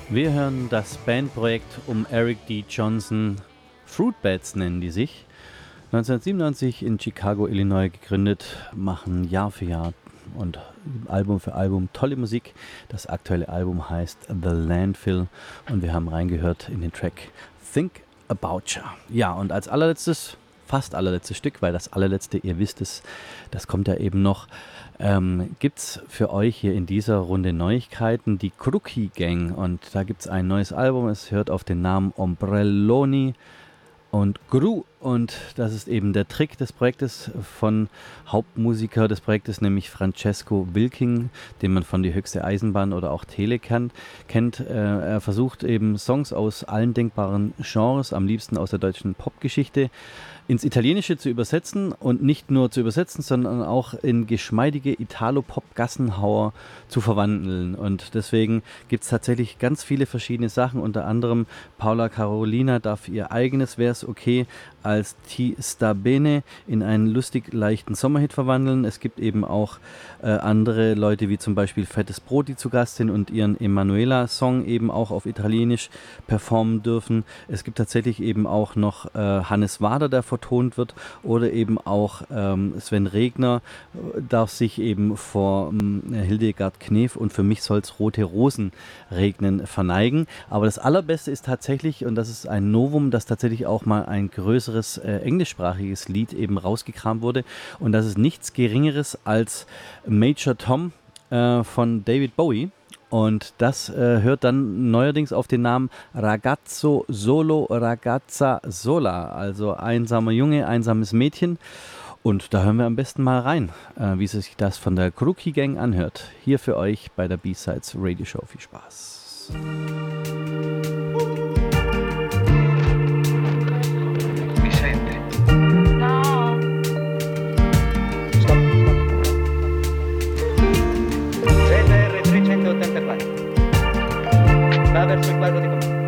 Wir hören das Bandprojekt um Eric D. Johnson. Fruitbats nennen die sich. 1997 in Chicago, Illinois gegründet, machen Jahr für Jahr und Album für Album tolle Musik. Das aktuelle Album heißt The Landfill und wir haben reingehört in den Track Think About Ya. Ja, und als allerletztes, fast allerletztes Stück, weil das allerletzte, ihr wisst es, das kommt ja eben noch, gibt's für euch hier in dieser Runde Neuigkeiten, die Crookie Gang, und da gibt's ein neues Album, es hört auf den Namen Ombrelloni und Gru, und das ist eben der Trick des Projektes von Hauptmusiker des Projektes, nämlich Francesco Wilking, den man von Die höchste Eisenbahn oder auch Tele kennt. Er versucht eben Songs aus allen denkbaren Genres, am liebsten aus der deutschen Popgeschichte, ins Italienische zu übersetzen, und nicht nur zu übersetzen, sondern auch in geschmeidige Italo-Pop-Gassenhauer zu verwandeln. Und deswegen gibt es tatsächlich ganz viele verschiedene Sachen, unter anderem Paola Carolina darf ihr eigenes Wär's okay als Ti sta bene in einen lustig leichten Sommerhit verwandeln. Es gibt eben auch andere Leute wie zum Beispiel Fettes Brot, die zu Gast sind und ihren Emanuela-Song eben auch auf Italienisch performen dürfen. Es gibt tatsächlich eben auch noch Hannes Wader, der vertont wird, oder eben auch Sven Regner darf sich eben vor Hildegard Knef und Für mich soll's rote Rosen regnen verneigen. Aber das Allerbeste ist tatsächlich, und das ist ein Novum, dass tatsächlich auch mal ein größeres englischsprachiges Lied eben rausgekramt wurde, und das ist nichts Geringeres als Major Tom von David Bowie. Und das hört dann neuerdings auf den Namen Ragazzo Solo, Ragazza Sola, also einsamer Junge, einsames Mädchen. Und da hören wir am besten mal rein, wie sich das von der Crookie Gang anhört. Hier für euch bei der B-Sides Radio Show. Viel Spaß.